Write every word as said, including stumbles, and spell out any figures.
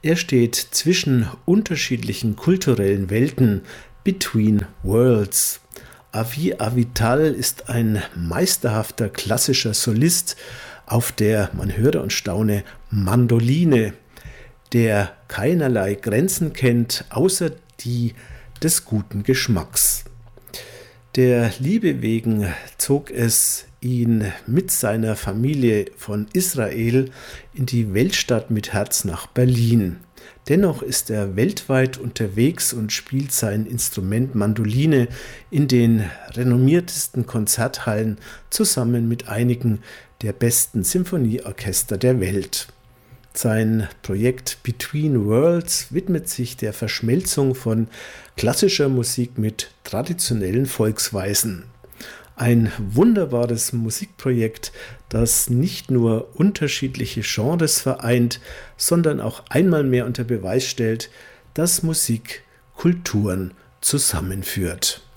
Er steht zwischen unterschiedlichen kulturellen Welten, between worlds. Avi Avital ist ein meisterhafter klassischer Solist auf der, man höre und staune, Mandoline, der keinerlei Grenzen kennt, außer die des guten Geschmacks. Der Liebe wegen zog es ihn mit seiner Familie von Israel in die Weltstadt mit Herz nach Berlin. Dennoch ist er weltweit unterwegs und spielt sein Instrument Mandoline in den renommiertesten Konzerthallen zusammen mit einigen der besten Symphonieorchester der Welt. Sein Projekt Between Worlds widmet sich der Verschmelzung von klassischer Musik mit traditionellen Volksweisen. Ein wunderbares Musikprojekt, das nicht nur unterschiedliche Genres vereint, sondern auch einmal mehr unter Beweis stellt, dass Musik Kulturen zusammenführt.